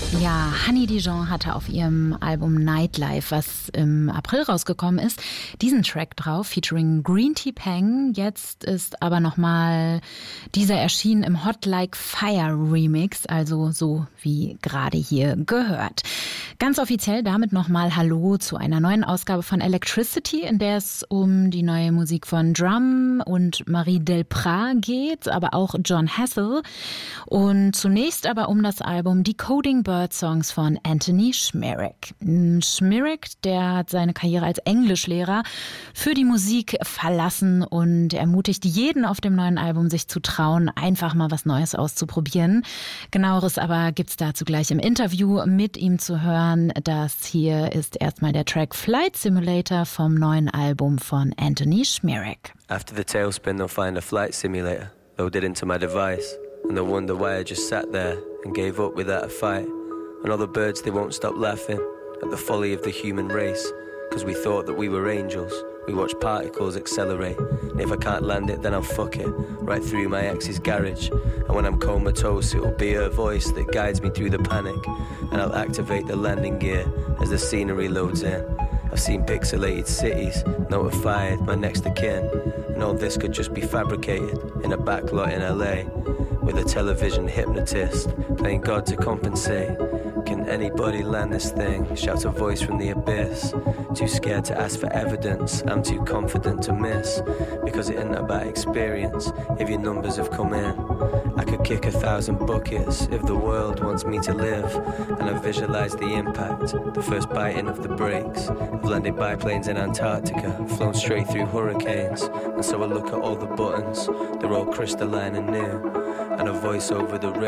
Ja, Honey Dijon hatte auf ihrem Album Nightlife, was im April rausgekommen ist, diesen Track drauf, featuring Green Tea Peng. Jetzt ist aber nochmal dieser erschienen im Hot Like Fire Remix, also so wie gerade hier gehört. Ganz offiziell damit nochmal Hallo zu einer neuen Ausgabe von Electricity, in der es um die neue Musik von Drum und Marie Delprat geht, aber auch Jon Hassell. Und zunächst aber um das Album Decoding Birdsongs von Anthony Szmyrak. Szmyrak, der hat seine Karriere als Englischlehrer für die Musik verlassen und ermutigt jeden auf dem neuen Album, sich zu trauen, einfach mal was Neues auszuprobieren. Genaueres aber gibt's dazu gleich im Interview mit ihm zu hören. Das hier ist erstmal der Track Flight Simulator vom neuen Album von Anthony Szmyrak. After the tailspin, they'll find a flight simulator loaded into my device, and they'll wonder why I just sat there and gave up without a fight. And all the birds, they won't stop laughing at the folly of the human race, because we thought that we were angels. We watch particles accelerate, and if I can't land it, then I'll fuck it right through my ex's garage. And when I'm comatose, it'll be her voice that guides me through the panic, and I'll activate the landing gear as the scenery loads in. I've seen pixelated cities, notified my next of kin, and all this could just be fabricated in a backlot in LA, with a television hypnotist playing God to compensate. Can anybody land this thing? Shouts a voice from the abyss. Too scared to ask for evidence, I'm too confident to miss, because it isn't about experience if your numbers have come in. I could kick 1,000 buckets if the world wants me to live, and I visualize the impact, the first biting of the brakes. I've landed biplanes in Antarctica, flown straight through hurricanes, and so I look at all the buttons, they're all crystalline and new, and a voice over the radio